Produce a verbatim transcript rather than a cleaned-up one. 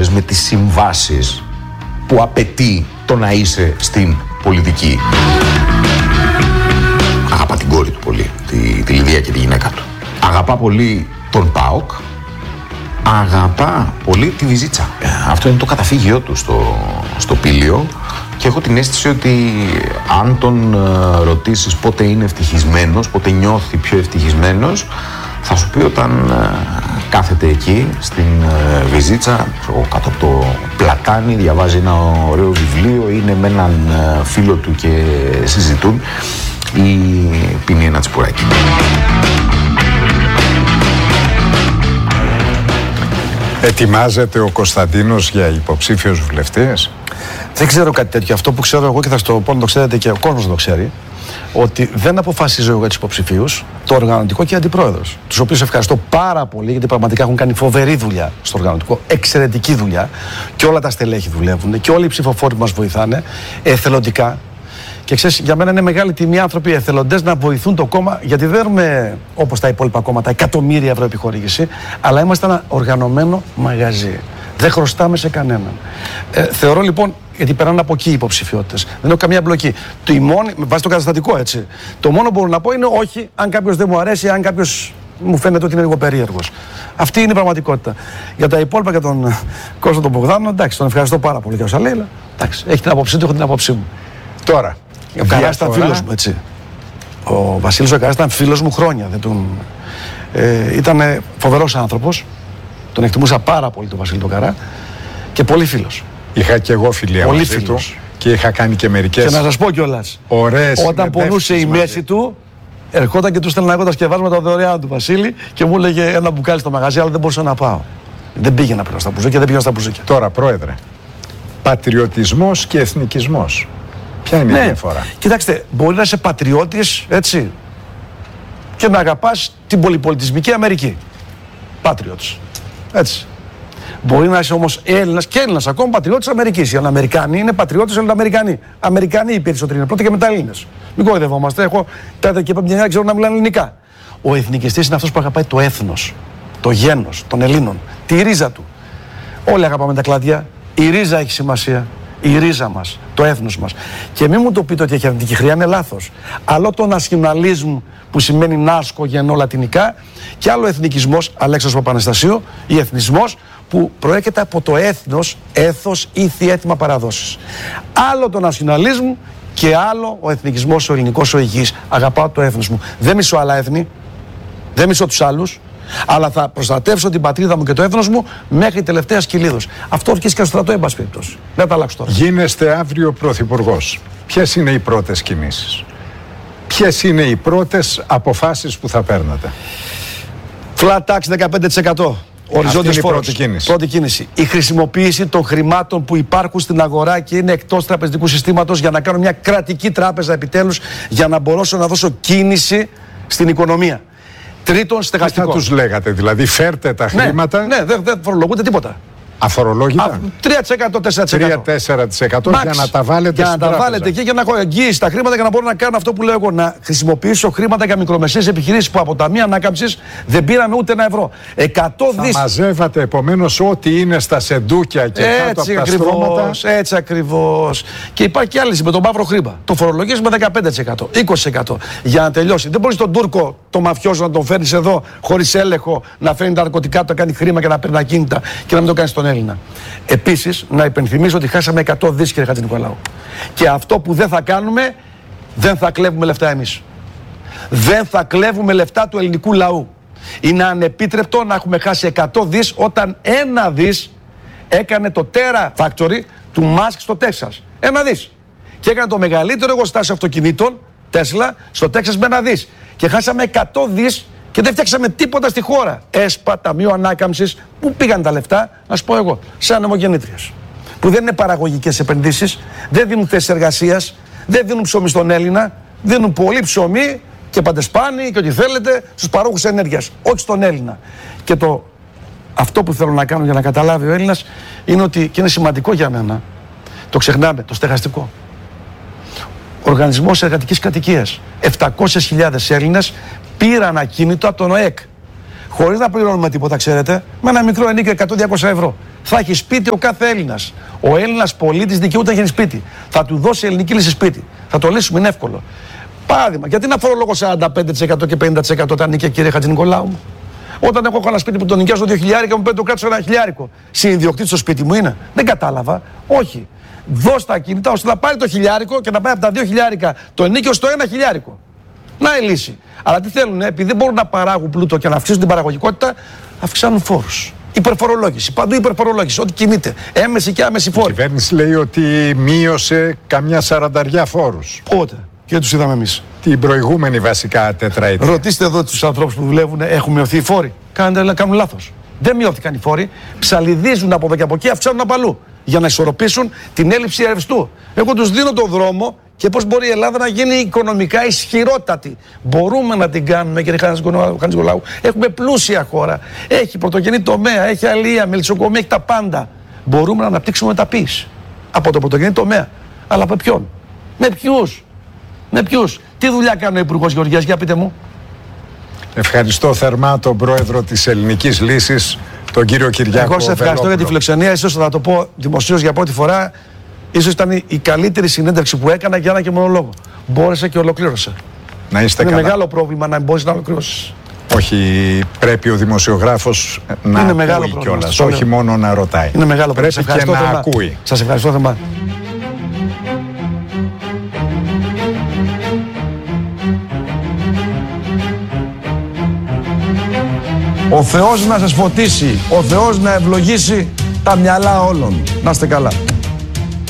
χώρες με τις συμβάσεις που απαιτεί το να είσαι στην πολιτική. Αγαπά την κόρη του πολύ, τη, τη Λιδία και τη γυναίκα του. Αγαπά πολύ τον ΠΑΟΚ. Αγαπά πολύ τη Βυζίτσα. Αυτό είναι το καταφύγιό του στο, στο Πήλιο. Και έχω την αίσθηση ότι αν τον uh, ρωτήσεις πότε είναι ευτυχισμένος, πότε νιώθει πιο ευτυχισμένος, θα σου πει όταν uh, κάθεται εκεί στην uh, Βυζίτσα, κάτω από το πλατάνι, διαβάζει ένα ωραίο βιβλίο, είναι με έναν uh, φίλο του και συζητούν ή πίνει ένα τσιπουράκι. Ετοιμάζεται ο Κωνσταντίνος για υποψήφιος βουλευτής? Δεν ξέρω κάτι τέτοιο. Αυτό που ξέρω εγώ και θα στο πω να το ξέρετε και ο κόσμος να το ξέρει, ότι δεν αποφασίζω εγώ για τους υποψηφίους, το οργανωτικό και οι αντιπρόεδρος. Τους οποίους ευχαριστώ πάρα πολύ, γιατί πραγματικά έχουν κάνει φοβερή δουλειά στο οργανωτικό, εξαιρετική δουλειά, και όλα τα στελέχη δουλεύουν και όλοι οι ψηφοφόροι μας βοηθάνε εθελοντικά. Και ξέρεις, για μένα είναι μεγάλη τιμή άνθρωποι εθελοντές να βοηθούν το κόμμα, γιατί δεν έχουμε όπως τα υπόλοιπα κόμματα εκατομμύρια ευρώ επιχορήγηση, αλλά είμαστε ένα οργανωμένο μαγαζί. Δεν χρωστάμε σε κανέναν. Ε, θεωρώ λοιπόν, γιατί περνάνε από εκεί οι υποψηφιότητες. Δεν έχω καμία μπλοκή. Το μόνη, με βάση το καταστατικό, έτσι. Το μόνο που μπορώ να πω είναι όχι, αν κάποιος δεν μου αρέσει, αν κάποιος μου φαίνεται ότι είναι λίγο περίεργος. Αυτή είναι η πραγματικότητα. Για τα υπόλοιπα, για τον Κώστα τον Μπογδάνο, εντάξει, τον ευχαριστώ πάρα πολύ για όσα λέει, αλλά εντάξει, έχει την άποψή του, έχω την άποψή μου. Τώρα. Ο Καράς ήταν φίλος μου, έτσι. Ο Βασίλης ο Καράς ήταν φίλος μου χρόνια. Δεν τον... ε, ήταν φοβερός άνθρωπος. Τον εκτιμούσα πάρα πολύ τον Βασίλη τον Καρά και πολύ φίλος. Είχα και εγώ φιλία πολύ μαζί φίλος. του και είχα κάνει και μερικές. Και να σας πω κιόλας, όταν πονούσε η μέση του, ερχόταν και του στέλνω εγώ τα σκευάσματα δωρεάν του Βασίλη και μου έλεγε ένα μπουκάλι στο μαγαζί, αλλά δεν μπορούσα να πάω. Δεν πήγαινα πλέον στα μπουζούκια, δεν πήγαινα στα μπουζούκια. Τώρα, Πρόεδρε, πατριωτισμός και εθνικισμός. Ποια είναι ναι. η διαφορά? Κοιτάξτε, μπορεί να είσαι πατριώτης, έτσι, και να αγαπάς την πολυπολιτισμική Αμερική. Patriots. Έτσι. Μπορεί να είσαι όμως Έλληνας και Έλληνας ακόμα πατριώτης Αμερικής. Οι Αμερικανοί είναι πατριώτες Ελληνοαμερικανοί. Αμερικανοί οι περισσότεροι είναι πρώτα και μετά Έλληνες. Μην κοροϊδευόμαστε. Έχω πέντε και πέντε ξέρω να μιλάνε ελληνικά. Ο εθνικιστής είναι αυτός που αγαπάει το έθνος, το γένος των Ελλήνων, τη ρίζα του. Όλοι αγαπάμε τα κλαδιά. Η ρίζα έχει σημασία. Η ρίζα μας, το έθνος μας. Και μην μου το πείτε ότι έχει αρνητική χρειά, είναι λάθος. Άλλο το νασιοναλισμ που σημαίνει νάσκο γεννό λατινικά, και άλλο εθνικισμός, Αλέξανδρος Παπαναστασίου, ή εθνισμός που προέρχεται από το έθνος, έθος, ήθη, έθιμα, παραδόσεις. Άλλο το νασιοναλισμ και άλλο ο εθνικισμός, ο ελληνικός, ο υγιής. Αγαπάω το έθνος μου. Δεν μισώ άλλα έθνη, δεν μισώ τους άλλους, αλλά θα προστατεύσω την πατρίδα μου και το έθνος μου μέχρι τελευταίας κυλίδος. Αυτό ορκίζει και στο στρατό, εν πάση περιπτώσει. Δεν τα αλλάξω τώρα. Γίνεστε αύριο πρωθυπουργός. Ποιες είναι οι πρώτες κινήσεις? Ποιες είναι οι πρώτες αποφάσεις που θα παίρνετε? Flat tax δεκαπέντε τοις εκατό. Οριζόντιος φόρος. Πρώτη κίνηση. Πρώτη κίνηση. Η χρησιμοποίηση των χρημάτων που υπάρχουν στην αγορά και είναι εκτός τραπεζικού συστήματος για να κάνω μια κρατική τράπεζα επιτέλους, για να μπορέσω να δώσω κίνηση στην οικονομία. Τρίτον, στεγαστικό. Τι θα τους λέγατε, δηλαδή φέρτε τα χρήματα? Ναι, ναι, δεν δε φορολογούνται τίποτα. Αφορολόγητα. τρία τοις εκατό, τέσσερα τοις εκατό. τρία με τέσσερα τοις εκατό Max, για να τα βάλετε για στην να τα τράπεζα. βάλετε εκεί, για να έχω εγγύηση στα χρήματα, για να μπορώ να κάνω αυτό που λέω εγώ. Να χρησιμοποιήσω χρήματα για μικρομεσαίες επιχειρήσεις που από ταμεία ανάκαμψης δεν πήραμε ούτε ένα ευρώ. εκατό δις. Θα μαζεύατε επομένως ό,τι είναι στα σεντούκια και κάτω από τα στρώματα. Έτσι ακριβώς. Και υπάρχει και άλλη με τον μαύρο χρήμα. Το φορολογίζουμε δεκαπέντε τοις εκατό, είκοσι τοις εκατό για να τελειώσει. Δεν μπορεί τον Τούρκο, τον μαφιόζο, να τον φέρνει εδώ χωρίς έλεγχο, να φέρνει τα ναρκωτικά, να κάνει χρήμα και να παίρνει ακίνητα και να μην το κάνει στον Έλληνα. Επίσης, να υπενθυμίσω ότι χάσαμε εκατό δις, κύριε Χατζηνικολάου. Και αυτό που δεν θα κάνουμε, δεν θα κλέβουμε λεφτά εμείς. Δεν θα κλέβουμε λεφτά του ελληνικού λαού. Είναι ανεπίτρεπτο να έχουμε χάσει εκατό δις όταν ένα δις έκανε το Terra Factory του Μάσκ στο Τέξας. Ένα δις. Και έκανε το μεγαλύτερο εργοστάσιο αυτοκινήτων, Τέσλα, στο Τέξας με ένα δις. Και χάσαμε εκατό δις και δεν φτιάξαμε τίποτα στη χώρα. ΕΣΠΑ, Ταμείο Ανάκαμψης, πού πήγαν τα λεφτά, να σου πω εγώ, σε ανεμογεννήτριες. Που δεν είναι παραγωγικές επενδύσεις, δεν δίνουν θέσεις εργασίας, δεν δίνουν ψωμί στον Έλληνα, δίνουν πολύ ψωμί και παντεσπάνι και ό,τι θέλετε στους παρόχους ενέργειας, όχι στον Έλληνα. Και το, αυτό που θέλω να κάνω για να καταλάβει ο Έλληνας είναι ότι, και είναι σημαντικό για μένα, το ξεχνάμε, το στεγαστικό. Οργανισμός Εργατικής Κατοικίας. επτακόσιες χιλιάδες Έλληνες πήραν ακίνητο από τον ΟΕΚ. Χωρίς να πληρώνουμε τίποτα, ξέρετε, με ένα μικρό ενίκιο εκατό με διακόσια ευρώ. Θα έχει σπίτι ο κάθε Έλληνας. Ο Έλληνας πολίτης δικαιούται να έχει σπίτι. Θα του δώσει ελληνική λύση σπίτι. Θα το λύσουμε, είναι εύκολο. Παράδειγμα, γιατί να φορολογώ σαράντα πέντε τοις εκατό και πενήντα τοις εκατό όταν νίκη, κύριε Χατζηνικολάου μου? Όταν έχω ένα σπίτι που τον νοικιάζω δύο χιλιάρικα, μου παίρνει το κράτος ένα χιλιάρικο. Συνειδιοκτήτη στο σπίτι μου είναι. Δεν κατάλαβα. Όχι. Δώσ' τα ακίνητα ώστε να πάρει το χιλιάρικο και να πάει από τα δύο χιλιάρικα το ενίκιο στο ένα χιλιάρικο. Να η λύση. Αλλά τι θέλουν, επειδή δεν μπορούν να παράγουν πλούτο και να αυξήσουν την παραγωγικότητα, αυξάνουν φόρους. Υπερφορολόγηση. Παντού υπερφορολόγηση. Ό,τι κινείται. Έμεση και άμεση φόρη. Η κυβέρνηση λέει ότι μείωσε καμιά σαρανταριά φόρους. Πότε? Και τους είδαμε εμείς. Την προηγούμενη βασικά τετραετία. Ρωτήστε εδώ τους ανθρώπους που δουλεύουν, έχουν μειωθεί οι φόροι? Κάνουν, κάνουν λάθος. Δεν μειώθηκαν οι φόροι. Ψαλιδίζουν από εδώ και από εκεί, αυξάνουν απ' αλλού. Για να ισορροπήσουν την έλλειψη ρευστού. Εγώ τους δίνω τον δρόμο και πώς μπορεί η Ελλάδα να γίνει οικονομικά ισχυρότατη. Μπορούμε να την κάνουμε, κύριε Χατζηνικολάου. Έχουμε πλούσια χώρα. Έχει πρωτογενή τομέα, έχει αλεία, μελισσοκομεία, έχει τα πάντα. Μπορούμε να αναπτύξουμε μεταποίηση. Από το πρωτογενή τομέα. Αλλά από ποιον? Με ποιους? Με ποιους? Τι δουλειά κάνει ο Υπουργός Γεωργίας, για πείτε μου. Ευχαριστώ θερμά τον πρόεδρο της Ελληνικής Λύσης, τον κύριο Κυριάκο. Εγώ σε ευχαριστώ για τη φιλοξενία. Ίσως θα το πω δημοσίως για πρώτη φορά. Ίσως ήταν η καλύτερη συνέντευξη που έκανα για ένα και μόνο λόγο. Μπόρεσα και ολοκλήρωσα. Να είστε Είναι καλά. μεγάλο πρόβλημα να μπορείς να ολοκληρώσεις. Όχι, πρέπει ο δημοσιογράφος να Είναι μεγάλο ακούει πρόβλημα. κιόλας, όχι μόνο να ρωτάει. Είναι μεγάλο πρέπει πρόβλημα. και να θερμά. ακούει. Σας ευχαριστώ θερμά. Ο Θεός να σας φωτίσει, ο Θεός να ευλογήσει τα μυαλά όλων. Να είστε καλά.